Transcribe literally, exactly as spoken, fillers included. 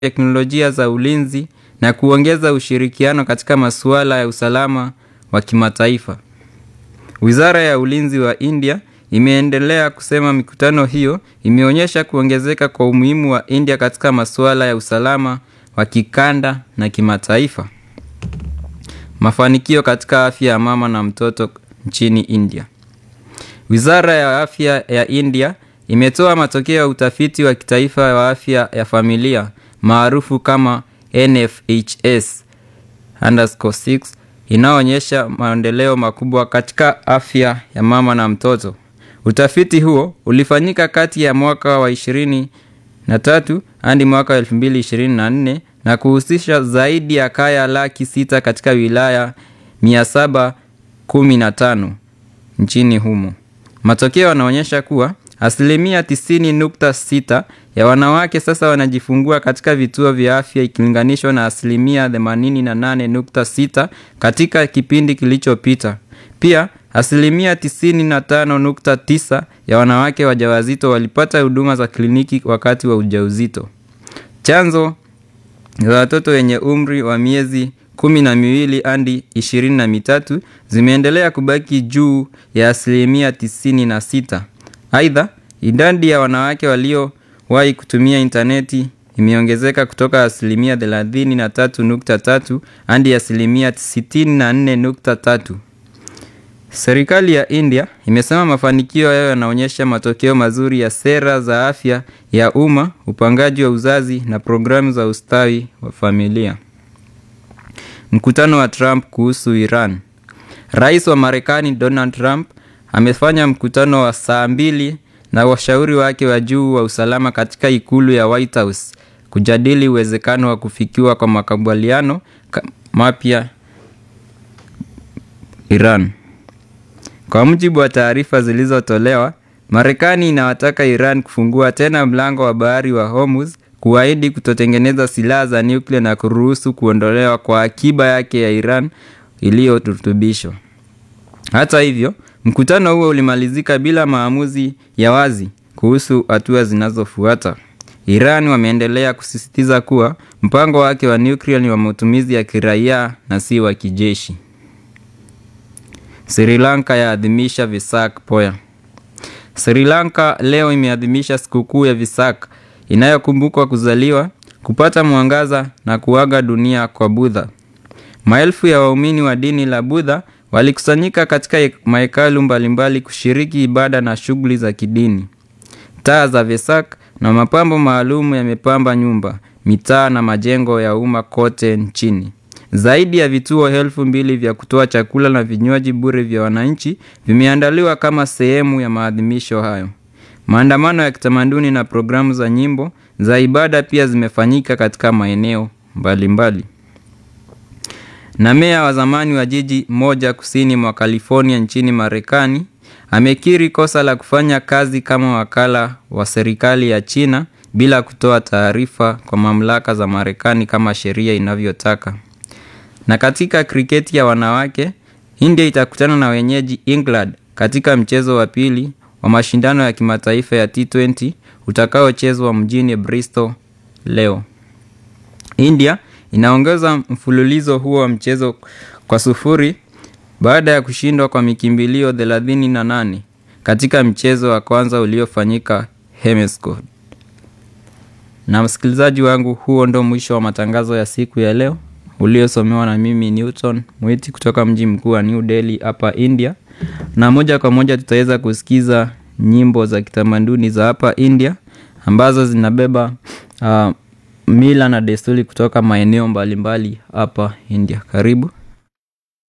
teknolojia za ulinzi na kuongeza ushirikiano katika masuala ya usalama wa kimataifa. Wizara ya Ulinzi wa India imeendelea kusema mikutano hiyo imeonyesha kuongezeka kwa umuhimu wa India katika masuala ya usalama wa kikanda na kimataifa. Mafanikio katika afya ya mama na mtoto nchini India. Wizara ya Afya ya India imetoa matokeo ya utafiti wa kitaifa wa afya ya familia maarufu kama N F H S underscore six inaonyesha maendeleo makubwa katika afya ya mama na mtoto. Utafiti huo ulifanyika kati ya mwaka wa ishirini na tatu hadi mwaka wa elfu mbili ishirini na nne na kuhusisha zaidi ya kaya laki sita katika wilaya mia saba kumi na tano nchini humo. Matokeo yanaonyesha kuwa asilimia tisini nukta sita ya wanawake sasa wanajifungua katika vituo vya afya ikilinganishwa na asilimia themanini na nane nukta sita katika kipindi kilichopita. Pia asilimia tisini na tano nukta tisa ya wanawake wajawazito walipata huduma za kliniki wakati wa ujauzito. Chanzo za watoto wenye umri wa miezi kumi na miwili hadi ishirini na mitatu zimeendelea kubaki juu ya asilimia tisini na sita. Aidha, idadi ya wanawake waliowahi kutumia interneti imeongezeka kutoka asilimia thelathini na tatu nukta tatu hadi asilimia sitini na nne nukta tatu. Serikali ya India imesema mafanikio hayo yanaonyesha matokeo mazuri ya sera za afya ya umma, upangaji wa uzazi na programu za ustawi wa familia. Mkutano wa Trump kuhusu Iran. Rais wa Marekani Donald Trump amefanya mkutano wa saa mbili na washauri wake wa juu wa usalama katika ikulu ya White House kujadili uwezekano wa kufikiwa kwa makubaliano mapya Iran. Kwa mujibu wa taarifa zilizotolewa, Marekani inawataka Iran kufungua tena mlango wa bahari wa Hormuz, kuahidi kutotengeneza silaha za nyuklia na kuruhusu kuondolewa kwa akiba yake ya Iran iliyorutubishwa. Hata hivyo, mkutano huo ulimalizika bila maamuzi ya wazi kuhusu hatua zinazofuata. Iran wameendelea kusisitiza kuwa mpango wake wa nyuklia ni wa matumizi ya kiraia na si wa kijeshi. Sri Lanka yaadhimisha Vesak Poya. Sri Lanka leo imeadhimisha sikukuu ya Vesak inayokumbuka kuzaliwa, kupata mwangaza na kuaga dunia kwa Buddha. Maelfu ya waumini wa dini la Buddha walikusanyika katika mahekalu mbalimbali kushiriki ibada na shughuli za kidini. Taa za Vesak na mapambo maalum yamepamba nyumba, mitaa na majengo ya umma kote nchini. Zaidi ya vituo elfu mbili vya kutoa chakula na vinywaji bure vya wananchi vimeandaliwa kama sehemu ya maadhimisho hayo. Maandamano ya kitamaduni na programu za nyimbo za ibada pia zimefanyika katika maeneo mbalimbali. Na meya wa zamani wa jiji moja kusini mwa California nchini Marekani amekiri kosa la kufanya kazi kama wakala wa serikali ya China bila kutoa taarifa kwa mamlaka za Marekani kama sheria inavyotaka. Na katika kriketi ya wanawake, India itakutana na wenyeji England katika mchezo wa pili wa mashindano ya kimataifa ya T twenty utakaochezwa mjini Bristol leo. India inaongeza mfululizo huo wa mchezo kwa sufuri baada ya kushindwa kwa mikimbilio thelathini na nane katika mchezo wa kwanza uliofanyika Hemescott. Na msikilizaji wangu, huo ndo mwisho wa matangazo ya siku ya leo uliosomewa na mimi Newton Mwiti kutoka mji mkuu wa New Delhi hapa India. Na moja kwa moja tutaweza kusikiza nyimbo za kitamaduni za hapa India ambazo zinabeba uh, mila na desturi kutoka maeneo mbalimbali hapa India. Karibu.